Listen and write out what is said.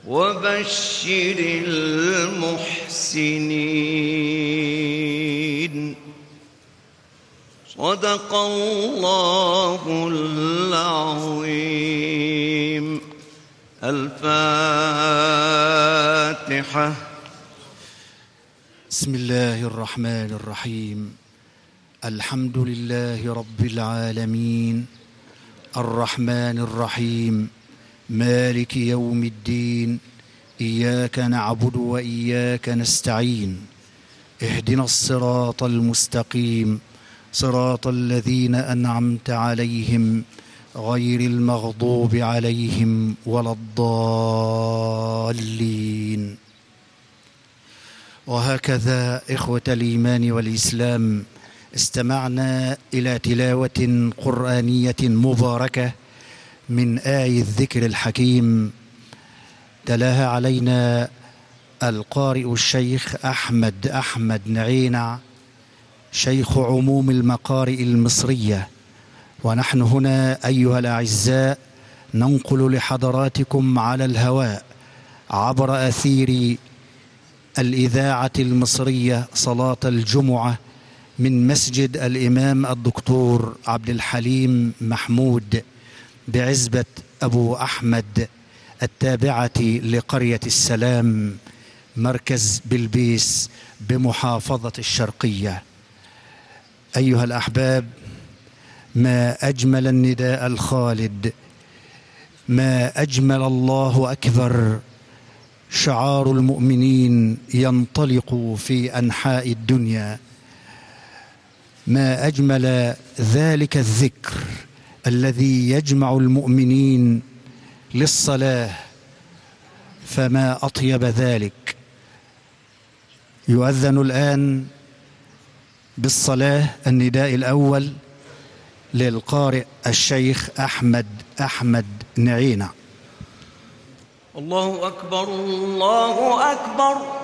وبشر المحسنين. صدق الله العظيم. الفاتحة. بسم الله الرحمن الرحيم. الحمد لله رب العالمين، الرحمن الرحيم، مالك يوم الدين، إياك نعبد وإياك نستعين، اهدنا الصراط المستقيم، صراط الذين أنعمت عليهم غير المغضوب عليهم ولا الضالين. وهكذا إخوة الإيمان والإسلام، استمعنا إلى تلاوة قرآنية مباركة من آي الذكر الحكيم، تلاها علينا القارئ الشيخ أحمد نعينع، شيخ عموم المقارئ المصرية. ونحن هنا أيها الأعزاء ننقل لحضراتكم على الهواء عبر أثير الإذاعة المصرية صلاة الجمعة من مسجد الإمام الدكتور عبد الحليم محمود بعزبة أبو أحمد التابعة لقرية السلام، مركز بلبيس بمحافظة الشرقية. أيها الأحباب، ما أجمل النداء الخالد، ما أجمل الله أكبر، شعار المؤمنين ينطلق في أنحاء الدنيا. ما أجمل ذلك الذكر الذي يجمع المؤمنين للصلاة، فما أطيب ذلك. يؤذن الآن بالصلاة النداء الأول للقارئ الشيخ أحمد نعينع. الله أكبر، الله أكبر.